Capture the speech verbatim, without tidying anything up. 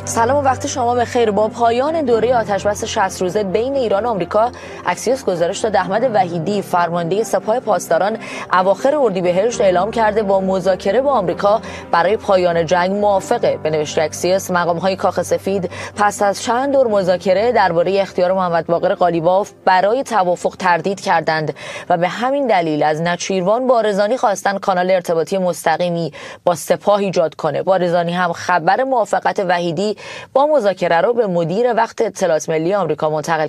سلام و وقت شما بخیر. با پایان دوره آتش‌بس شصت روزه بین ایران و آمریکا، اکسیوس گزارش داد احمد وحیدی فرمانده سپاه پاسداران اواخر اردیبهشت اعلام کرده با مذاکره با آمریکا برای پایان جنگ موافقه. به نوشته اکسیوس، مقام‌های کاخ سفید پس از چند دور مذاکره درباره اختیار محمد باقر قالیباف برای توافق تردید کردند و به همین دلیل از نچیروان بارزانی خواستند کانال ارتباطی مستقیمی با سپاه ایجاد کنه. بارزانی هم خبر موافقت وحیدی با مذاکره رو به مدیر وقت اطلاعات ملی آمریکا منتقل